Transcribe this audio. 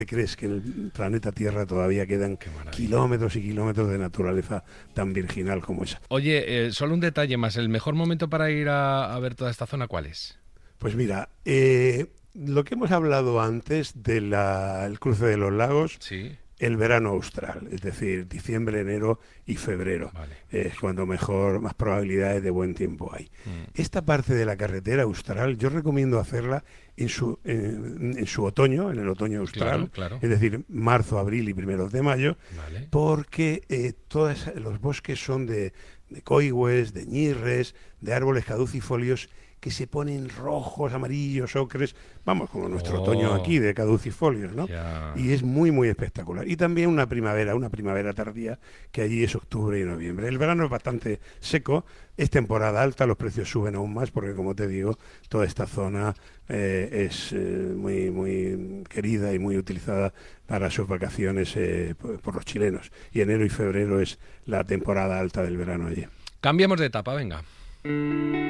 crees que en el planeta Tierra todavía quedan kilómetros y kilómetros de naturaleza tan virginal como esa. Oye, solo un detalle más. ¿El mejor momento para ir a ver toda esta zona cuál es? Pues mira, lo que hemos hablado antes del cruce de los lagos, Sí, el verano austral, es decir, diciembre, enero y febrero, vale. es cuando más probabilidades de buen tiempo hay. Mm. Esta parte de la carretera austral yo recomiendo hacerla en su otoño, en el otoño Claro, austral, claro. es decir, marzo, abril y primeros de mayo, Vale. porque todos los bosques son de coigües, de ñirres, de árboles caducifolios que se ponen rojos, amarillos, ocres, vamos, como nuestro otoño Oh, aquí de caducifolios, ¿no? ya. Y es muy, muy espectacular. Y también una primavera tardía, que allí es octubre y noviembre. El verano es bastante seco, es temporada alta, los precios suben aún más, porque como te digo, toda esta zona es muy, muy querida y muy utilizada para sus vacaciones por los chilenos. Y enero y febrero es la temporada alta del verano allí. Cambiamos de etapa, venga.